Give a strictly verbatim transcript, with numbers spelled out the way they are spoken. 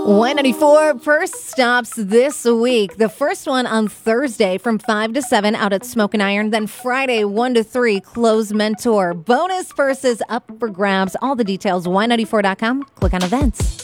Y ninety-four purse stops this week. The first one on Thursday from five to seven out at Smoke and Iron. Then Friday, one to three, Close Mentor. Bonus purses up for grabs. All the details, Y ninety-four dot com. Click on events.